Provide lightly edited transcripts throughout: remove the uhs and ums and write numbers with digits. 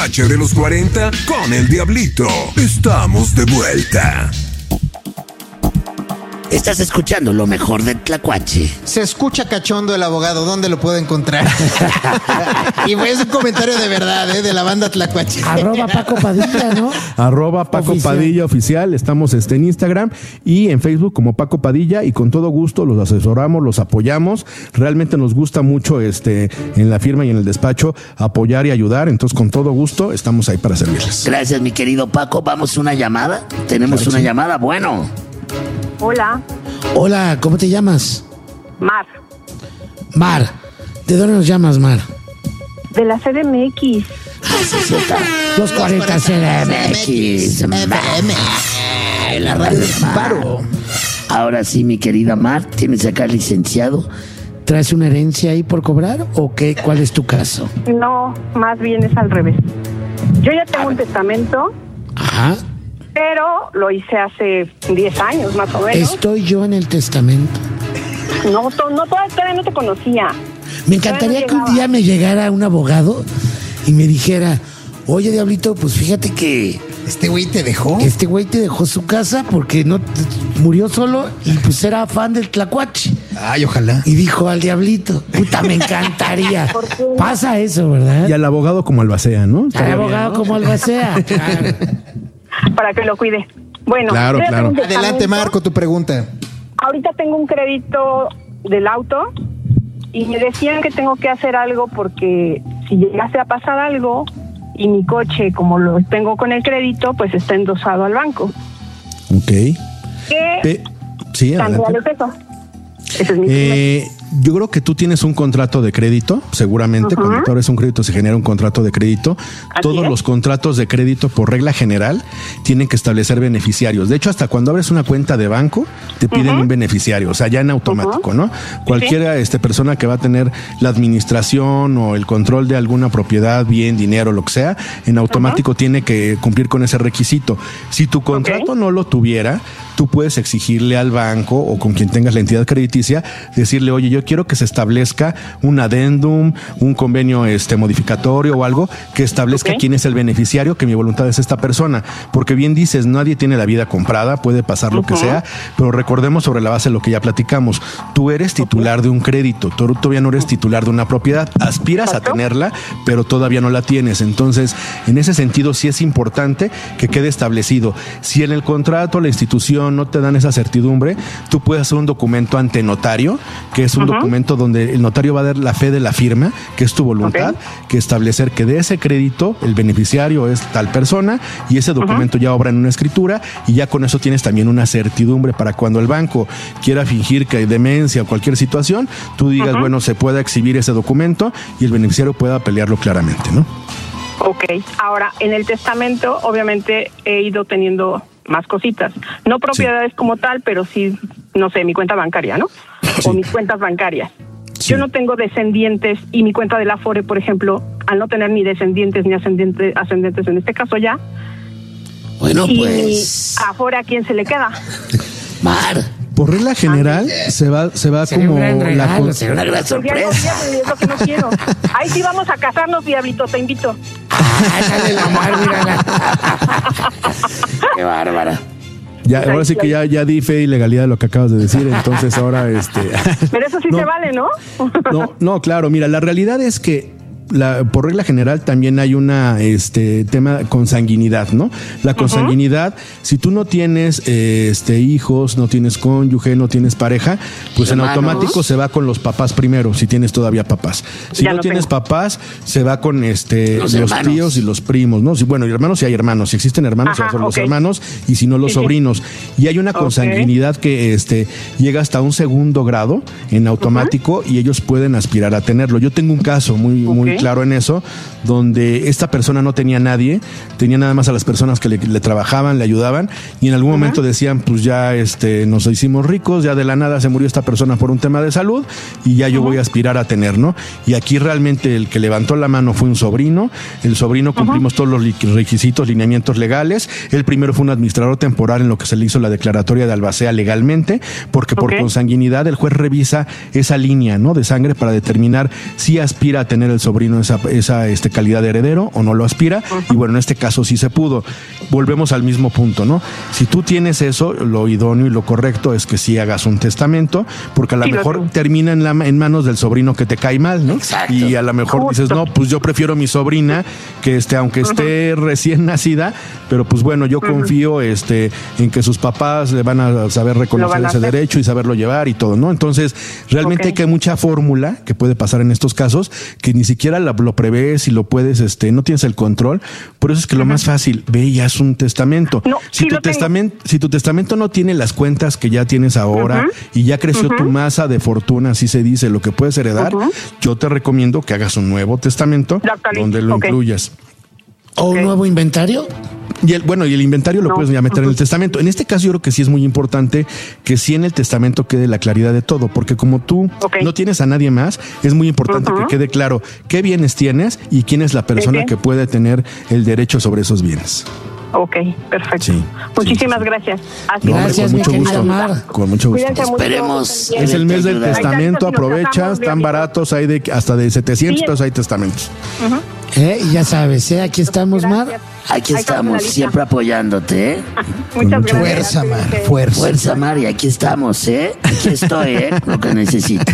H de los 40 con el Diablito. Estamos de vuelta. Estás escuchando lo mejor de Tlacuache. Se escucha cachondo el abogado. ¿Dónde lo puedo encontrar? Y es un comentario de verdad, de la banda Tlacuache. @Paco Padilla, ¿no? @Paco Oficial. Padilla Oficial. Estamos en Instagram y en Facebook como Paco Padilla, y con todo gusto los asesoramos, los apoyamos. Realmente nos gusta mucho en la firma y en el despacho apoyar y ayudar. Entonces, con todo gusto estamos ahí para servirles. Gracias, mi querido Paco. Vamos a una llamada. Tenemos una llamada. Bueno. Hola, Hola, ¿cómo te llamas? Mar, Mar. ¿De dónde nos llamas, Mar? de la CDMX. Los 40 CDMX. La radio del paro. Ahora sí, mi querida Mar, tienes acá licenciado. ¿Traes una herencia ahí por cobrar o qué? ¿Cuál es tu caso? No, más bien es al revés. Yo ya tengo un testamento, Ajá. pero lo hice hace 10 años más o menos. Estoy yo en el testamento. No, todavía no te conocía. Me encantaría que un día me llegara un abogado y me dijera, oye, Diablito, pues fíjate que ¿Este güey te dejó? este güey te dejó su casa porque no murió solo y pues era fan del Tlacuache. Ay, ojalá. Y dijo al Diablito, puta, me encantaría. ¿Por qué? Pasa eso, ¿verdad? Y al abogado como albacea, ¿no? Al abogado como albacea. Claro. Para que lo cuide. Bueno, Claro, yo ya claro. tengo un Adelante, testamento. Marco, tu pregunta. Ahorita tengo un crédito del auto y me decían que tengo que hacer algo porque si llegase a pasar algo y mi coche, como lo tengo con el crédito, pues está endosado al banco. Ok. ¿Qué Sí, tan adelante. real es eso? Ese es mi primer. Yo creo que tú tienes un contrato de crédito, seguramente. Ajá. Cuando tú abres un crédito se genera un contrato de crédito. Así Todos es. los contratos de crédito, por regla general, tienen que establecer beneficiarios. De hecho, hasta cuando abres una cuenta de banco, te piden un beneficiario, o sea, ya en automático, ¿no? Cualquiera persona que va a tener la administración o el control de alguna propiedad, bien, dinero, lo que sea, en automático tiene que cumplir con ese requisito. Si tu contrato no lo tuviera, tú puedes exigirle al banco o con quien tengas la entidad crediticia, decirle, oye, yo quiero que se establezca un adendum, un convenio modificatorio o algo que establezca quién es el beneficiario, que mi voluntad es esta persona. Porque bien dices, nadie tiene la vida comprada, puede pasar lo que sea, pero recordemos sobre la base de lo que ya platicamos. Tú eres titular de un crédito, tú todavía no eres titular de una propiedad, aspiras a tenerla, pero todavía no la tienes. Entonces, en ese sentido, sí es importante que quede establecido. Si en el contrato la institución no te dan esa certidumbre, tú puedes hacer un documento ante notario, que es un documento donde el notario va a dar la fe de la firma, que es tu voluntad, que establecer que de ese crédito el beneficiario es tal persona, y ese documento ya obra en una escritura, y ya con eso tienes también una certidumbre para cuando el banco quiera fingir que hay demencia o cualquier situación, tú digas, bueno, se pueda exhibir ese documento y el beneficiario pueda pelearlo claramente, ¿no? Ok, ahora en el testamento obviamente he ido teniendo más cositas, no propiedades como tal, pero sí, no sé, mi cuenta bancaria, ¿no? O mis cuentas bancarias. Yo no tengo descendientes y mi cuenta del Afore, por ejemplo, al no tener ni descendientes ni ascendentes en este caso ya. Bueno, Y pues, Afore, ¿a quién se le queda? Mar, Por regla general, se va Sería como un gran regalo, será una gran Pues ya no sorpresa. quiero, es lo que no quiero. Ahí sí vamos a casarnos, Diablito, te invito. Dale la Mar, mírala. Qué bárbara. Ya, ahora sí que ya di fe y legalidad de lo que acabas de decir, entonces ahora Pero eso sí No. se vale, ¿no? No, claro, mira, la realidad es que por regla general también hay una tema consanguinidad, ¿no? La consanguinidad, si tú no tienes hijos, no tienes cónyuge, no tienes pareja, pues en Hermanos. automático se va con los papás primero, si tienes todavía papás. Si Ya no no tienes tengo. papás, se va con los hermanos. tíos y los primos, ¿no? Bueno, y hermanos, si hay hermanos, si existen hermanos, Ajá, son los ok. hermanos, y si no, los Sí, sí. sobrinos. Y hay una Ok. consanguinidad que llega hasta un segundo grado en automático y ellos pueden aspirar a tenerlo. Yo tengo un caso muy Ok. claro en eso, donde esta persona no tenía nadie, tenía nada más a las personas que le trabajaban, le ayudaban, y en algún momento decían, pues ya nos hicimos ricos, ya de la nada se murió esta persona por un tema de salud y ya yo voy a aspirar a tener, ¿no? Y aquí realmente el que levantó la mano fue un sobrino, el sobrino cumplimos todos los requisitos, lineamientos legales, el primero fue un administrador temporal en lo que se le hizo la declaratoria de albacea legalmente, porque por Ok. consanguinidad el juez revisa esa línea, ¿no?, de sangre para determinar si aspira a tener el sobrino sobrino esa calidad de heredero o no lo aspira. Y bueno, en este caso sí se pudo. Volvemos al mismo punto, ¿no? Si tú tienes eso, lo idóneo y lo correcto es que sí hagas un testamento, porque a lo mejor termina en manos del sobrino que te cae mal, ¿no? Exacto. Y a lo mejor dices, no, pues yo prefiero mi sobrina que aunque esté recién nacida, pero pues bueno, yo confío en que sus papás le van a saber reconocer ese derecho y saberlo llevar y todo, ¿no? Entonces, realmente hay que mucha fórmula que puede pasar en estos casos que ni siquiera lo prevés y lo puedes, no tienes el control. Por eso es que lo más fácil, ve y haz un testamento. No, si tu testamento no tiene las cuentas que ya tienes ahora y ya creció tu masa de fortuna, así se dice, lo que puedes heredar, yo te recomiendo que hagas un nuevo testamento donde lo incluyas. ¿O un nuevo inventario? Y el inventario lo puedes ya meter en el testamento. En este caso yo creo que sí es muy importante que sí en el testamento quede la claridad de todo, porque como tú no tienes a nadie más, es muy importante que quede claro qué bienes tienes y quién es la persona que puede tener el derecho sobre esos bienes. Ok, perfecto. Sí, Muchísimas gracias. Gracias, mi querida Mar. Con mucho gusto. Esperemos. Es el mes del testamento, aprovechas, tan baratos, hay hasta de 700 pesos hay testamentos. Y ya sabes, aquí estamos, Mar. Aquí estamos, siempre apoyándote, ¿eh? Muchas gracias. Fuerza, Mar, fuerza. Fuerza, Mar, y aquí estamos, ¿eh? Aquí estoy, lo que necesites.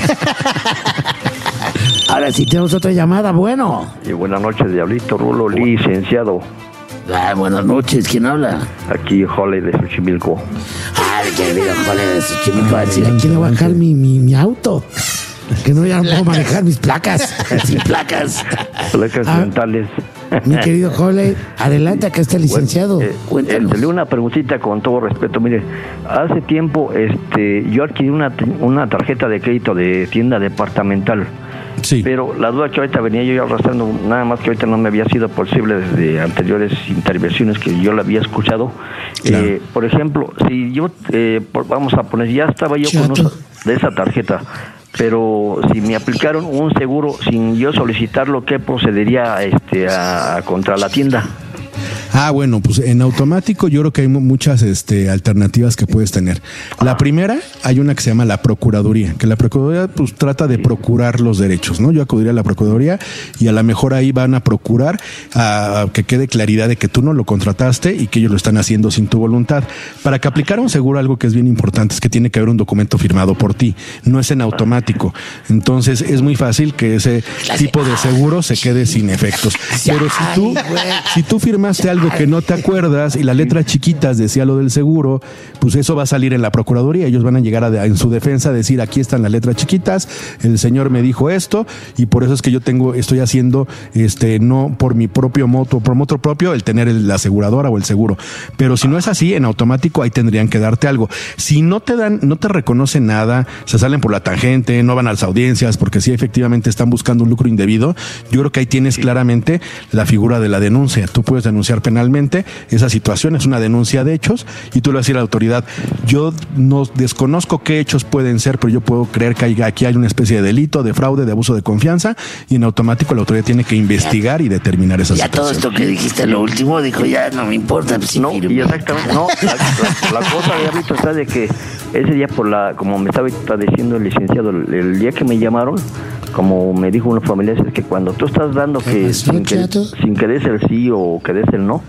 Ahora sí tenemos otra llamada, bueno. Y buenas noches, Diablito, Rulo, licenciado. Buenas noches, ¿quién habla? Aquí, Jole de Xochimilco. Ay, querido Jole de Xochimilco. Quiero bajar mi auto. Que no ya no puedo manejar mis placas. Sin placas. Placas mentales. Mi querido Jole, adelante, acá está el licenciado. Cuéntanos. Le una preguntita con todo respeto. Mire, hace tiempo yo adquirí una tarjeta de crédito de tienda departamental. Sí. Pero la duda que ahorita venía yo arrastrando, nada más que ahorita no me había sido posible desde anteriores intervenciones que yo la había escuchado. Claro. Por ejemplo, si yo, vamos a poner, ya estaba yo con uso de esa tarjeta, pero si me aplicaron un seguro sin yo solicitarlo, ¿qué procedería contra la tienda? Bueno, pues en automático yo creo que hay muchas alternativas que puedes tener. La primera, hay una que se llama la Procuraduría, que la Procuraduría pues trata de procurar los derechos, ¿no? Yo acudiría a la Procuraduría y a lo mejor ahí van a procurar que quede claridad de que tú no lo contrataste y que ellos lo están haciendo sin tu voluntad. Para que aplicara un seguro, algo que es bien importante es que tiene que haber un documento firmado por ti, no es en automático. Entonces es muy fácil que ese tipo de seguro se quede sin efectos. Pero si tú firmaste algo que no te acuerdas y las letras chiquitas decía lo del seguro, pues eso va a salir en la Procuraduría. Ellos van a llegar en su defensa a decir, aquí están las letras chiquitas, el señor me dijo esto y por eso es que yo estoy haciendo no por mi propio moto, por moto propio, el tener la aseguradora o el seguro. Pero si no es así, en automático ahí tendrían que darte algo. Si no te reconocen nada, se salen por la tangente, no van a las audiencias, porque si efectivamente están buscando un lucro indebido, yo creo que ahí tienes claramente la figura de la denuncia. Tú puedes denunciar penalmente esa situación, es una denuncia de hechos y tú le vas a decir a la autoridad, yo no desconozco qué hechos pueden ser, pero yo puedo creer que aquí hay una especie de delito, de fraude, de abuso de confianza y en automático la autoridad tiene que investigar y determinar esa situación. Ya todo esto que dijiste lo último, dijo, ya no me importa. Pues, no, y exactamente, no, la cosa ya visto está de que ese día como me estaba diciendo el licenciado, el día que me llamaron, como me dijo unos familiares, es que cuando tú estás dando que sin que des el sí o que des el no,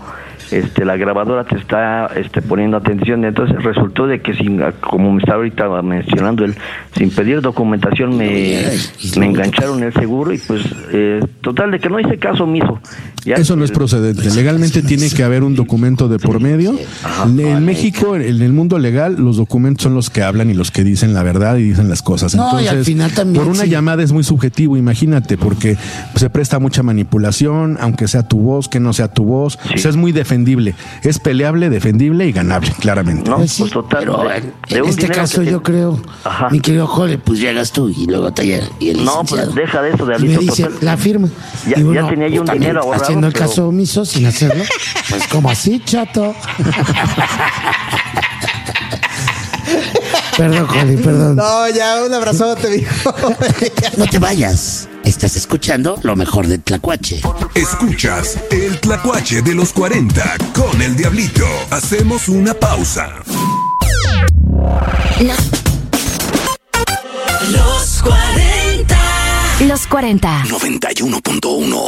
la grabadora te está poniendo atención. Entonces resultó de que como me estaba ahorita mencionando él, sin pedir documentación me engancharon el seguro y pues total de que no hice caso omiso. Ya eso no es procedente. Legalmente tiene que haber un documento de por medio. En México, en el mundo legal, los documentos son los que hablan y los que dicen la verdad y dicen las cosas. Entonces, y al final también, por una llamada es muy subjetivo, imagínate, porque se presta mucha manipulación, aunque sea tu voz, que no sea tu voz. O sea, es muy defendible. Es peleable, defendible y ganable, claramente. No, pues sí, pues total. Pero en este caso yo creo, mi querido Jole, pues llegas tú y luego te llega y el no, licenciado. pues deja de eso de y me Alito, dice, total. la firma. Ya, Y bueno, ya tenía yo un dinero ahorrado. haciendo el caso omiso sin hacerlo, pues como así, chato. Perdón, Jole, perdón. No, ya, un abrazote, viejo. No te vayas. Estás escuchando lo mejor de Tlacuache. Escuchas el Tlacuache de los 40 con el Diablito. Hacemos una pausa. Los 40 Los 40. 91.1